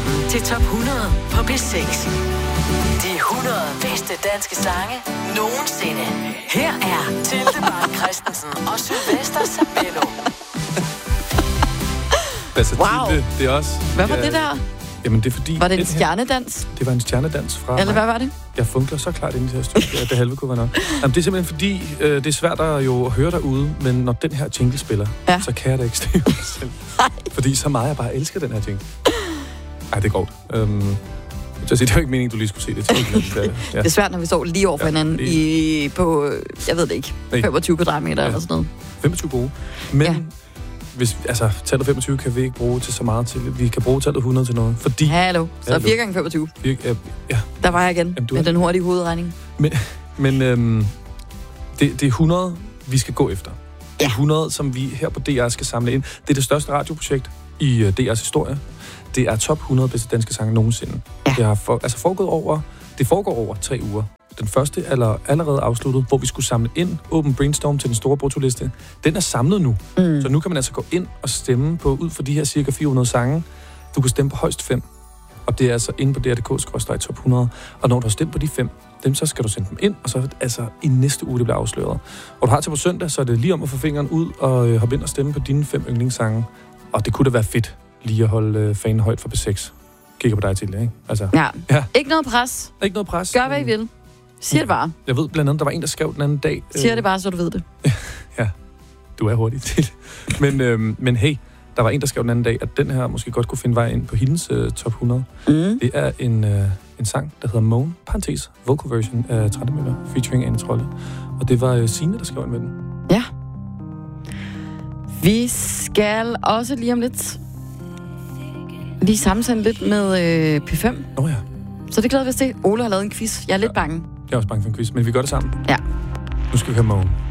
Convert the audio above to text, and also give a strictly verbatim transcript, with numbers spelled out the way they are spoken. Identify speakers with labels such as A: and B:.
A: sammen til top hundrede på B seks. De hundrede bedste danske sange nogensinde. Her er Tilde Bak Christensen og Sylvester Sabello.
B: Altså,
C: Wow.
B: Tilde, det er også...
C: Hvad var
B: ja,
C: det der?
B: Jamen, det er fordi...
C: Var det en
B: den her-
C: stjernedans?
B: Det var en stjernedans fra
C: Eller
B: mig.
C: hvad var det?
B: Jeg funkler så klart ind i det her studie, at det halve kunne være nok. Jamen, det er simpelthen fordi, øh, det er svært at jo høre derude, men når den her jingle spiller,
C: Ja.
B: så kan jeg da ikke stille mig selv. Fordi så meget jeg bare elsker den her jingle. Ej, det er godt. Øhm, så det er jo ikke meningen, du lige skulle se det til. Ja.
C: Det er svært, når vi står lige over for
B: Ja,
C: hinanden
B: det-
C: i, på, jeg ved det ikke,
B: Nej.
C: femogtyve kvadratmeter
B: Ja.
C: eller sådan noget.
B: femogtyve gode. Men
C: Ja.
B: ja. hvis, altså, tallet femogtyve kan vi ikke bruge til så meget til. Vi kan bruge tallet hundrede til noget, fordi...
C: Hallo, så
B: Hallo.
C: fire gange femogtyve.
B: Vi, ja, ja,
C: Der var jeg igen
B: Jamen, du
C: med
B: er-
C: den hurtige hovedregning.
B: men men øhm, det, det er hundrede, vi skal gå efter. Det er hundrede, som vi her på D R skal samle ind. Det er det største radioprojekt i uh, D R's historie. Det er top hundrede bedste danske sange nogensinde.
C: Ja.
B: Det har for, altså foregået over, det foregår over tre uger. Den første er allerede afsluttet, hvor vi skulle samle ind Open Brainstorm til den store bruttoliste. Den er samlet nu,
C: Mm.
B: så nu kan man altså gå ind og stemme på, ud for de her cirka fire hundrede sange. Du kan stemme på højst fem, og det er altså inde på D R punktum D K skråstreg top hundrede. Og når du har stemt på de fem, dem så skal du sende dem ind, og så altså i næste uge, det bliver afsløret. Og du har til på søndag, så er det lige om at få fingeren ud og øh, hoppe ind og stemme på dine fem yndlingssange. Og det kunne da være fedt lige at holde øh, fanen højt for B seks. Kigger på dig til det, ikke? Altså,
C: Ja.
B: Ja.
C: Ikke noget pres.
B: ikke noget pres.
C: Gør, hvad I vil. Sig det bare.
B: Jeg ved blandt andet, der var en, der skrev den anden dag.
C: Siger det bare, så du ved det.
B: Du er hurtig til det. Men, øhm, men hey, der var en, der skrev den anden dag, at den her måske godt kunne finde vej ind på hendes øh, top hundrede.
C: Mm.
B: Det er en, øh, en sang, der hedder Moan, parentes, vocal version af Trættemøller, featuring Anne Trolle. Og det var øh, Signe, der skrev den med den.
C: Ja. Vi skal også lige om lidt lige sammensende lidt med øh, P fem.
B: Nå ja,
C: Så det glæder vi os til. Ole har lavet en quiz. Jeg er lidt
B: Ja.
C: bange.
B: jeg er også bange for en quiz, men vi gør det sammen.
C: Ja.
B: Nu skal vi have Moan.